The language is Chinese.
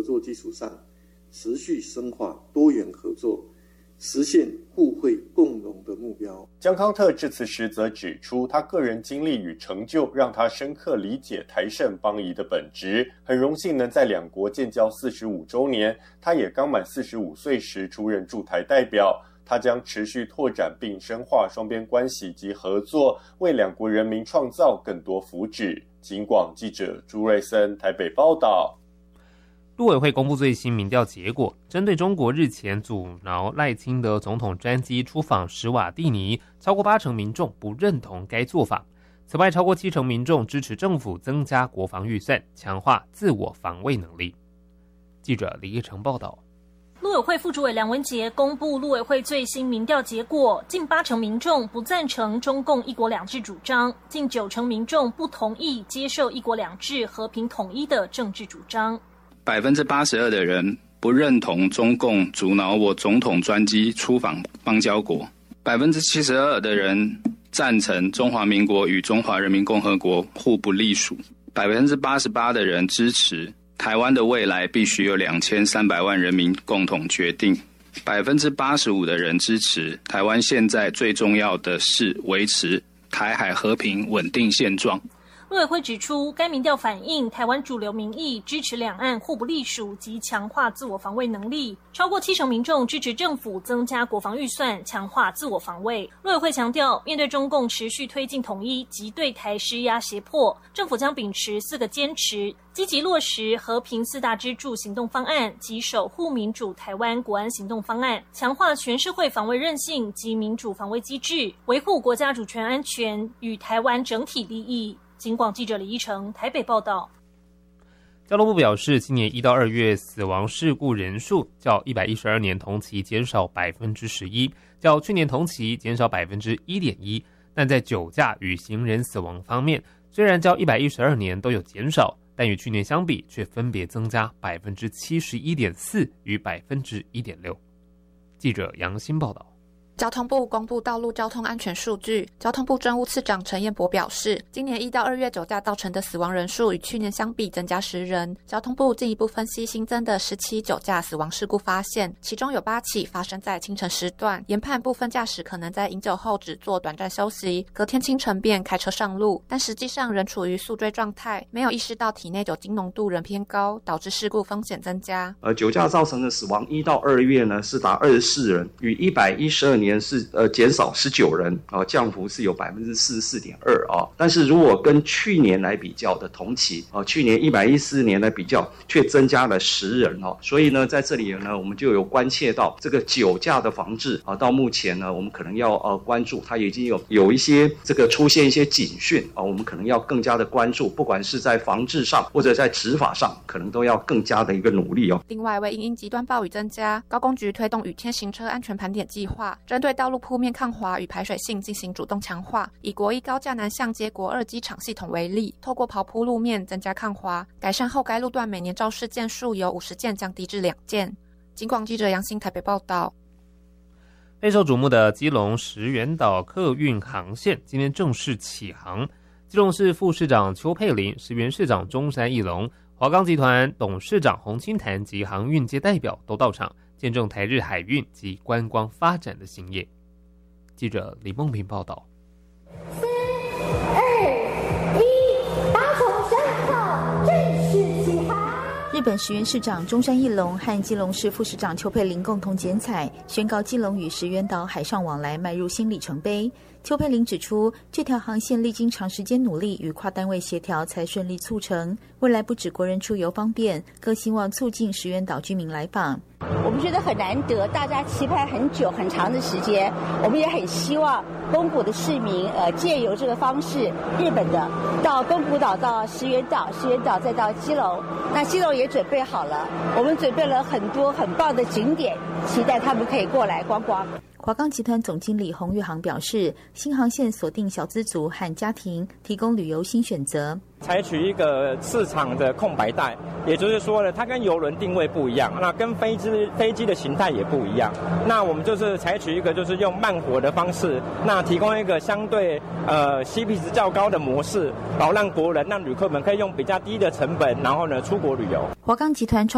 合作基础上，持续深化多元合作，实现互惠共荣的目标。 江康特致辞时则指出，他个人经历与成就让他深刻理解台盛邦谊的本质，很荣幸能在两国建交45周年，他也刚满45岁时出任驻台代表。他将持续拓展并深化双边关系及合作，为两国人民创造更多福祉。警广记者朱瑞森台北报道。 陆委会公布最新民调结果，针对中国日前阻挠赖清德总统专机出访史瓦蒂尼，超过80%民众不认同该做法。此外，超过70%民众支持政府增加国防预算，强化自我防卫能力。记者李义成报道。 陆委会副主委梁文杰公布陆委会最新民调结果，近80%民众不赞成中共一国两制主张，近90%民众不同意接受一国两制和平统一的政治主张。 82%的人不认同中共阻挠我总统专机出访邦交国，72%的人赞成中华民国与中华人民共和国互不隶属，88%的人支持台湾的未来必须由2300万人民共同决定，85%的人支持台湾现在最重要的是维持台海和平稳定现状。 陆委会指出，该民调反映台湾主流民意支持两岸互不隶属及强化自我防卫能力，超过70%民众支持政府增加国防预算，强化自我防卫。陆委会强调，面对中共持续推进统一及对台施压胁迫，政府将秉持4个坚持，积极落实和平4大支柱行动方案及守护民主台湾国安行动方案，强化全社会防卫韧性及民主防卫机制，维护国家主权安全与台湾整体利益。警广记者李依成台北报道。 交通部表示，今年1到2月死亡事故人数较112年同期减少11%，较去年同期减少1.1%。但在酒驾与行人死亡方面，虽然较112年都有减少，但与去年相比却分别增加71.4%与1.6%。记者杨欣报道。 交通部公布道路交通安全数据，交通部政务次长陈彦博表示，今年1到2月酒驾造成的死亡人数与去年相比增加10人。交通部进一步分析新增的10起酒驾死亡事故，发现其中有8起发生在清晨时段，研判部分驾驶可能在饮酒后只做短暂休息，隔天清晨便开车上路，但实际上仍处于宿醉状态，没有意识到体内酒精浓度仍偏高，导致事故风险增加。 酒驾造成的死亡1到2月呢是达24人，与112年是减少19人，降幅是有44.2%但是如果跟去年来比较的同期，去年114年来比较，却增加了10人所以呢，在这里呢，我们就有关切到这个酒驾的防治到目前呢，我们可能要关注，它已经有一些这个出现一些警讯我们可能要更加的关注，不管是在防治上或者在执法上，可能都要更加的一个努力另外，为因极端暴雨增加，高公局推动雨天行车安全盘点计划，针对道路铺面抗滑与排水性进行主动强化。以国一高架南向接国2机场系统为例，透过刨铺路面增加抗滑，改善后该路段每年肇事件数由50件降低至2件。警广记者杨欣台北报道。 备受瞩目的基隆石原岛客运航线今天正式启航，基隆市副市长邱佩玲、石原市长中山义隆、华钢集团董事长洪清潭及航运界代表都到场，见证台日海运及观光发展的兴业。记者李梦平报道。 3、2、1，搭乘山号正式起航。日本石原市长中山义隆和基隆市副市长邱佩玲共同剪彩，宣告基隆与石原岛海上往来迈入新里程碑。邱佩玲指出，这条航线历经长时间努力与跨单位协调才顺利促成，未来不止国人出游方便，更希望促进石原岛居民来访。 我们觉得很难得，大家期盼很久很长的时间，我们也很希望宫古的市民借由这个方式，日本的到宫古岛到石原岛，石原岛再到基隆，那基隆也准备好了，我们准备了很多很棒的景点，期待他们可以过来观光。 华钢集团总经理洪玉航表示，新航线锁定小资族和家庭，提供旅游新选择。 采取一个市场的空白带，也就是说呢，它跟邮轮定位不一样，那跟飞机的形态也不一样。那我们就是采取一个就是用慢活的方式，那提供一个相对CP 值较高的模式，然后让国人、让旅客们可以用比较低的成本，然后呢出国旅游。 华钢集团创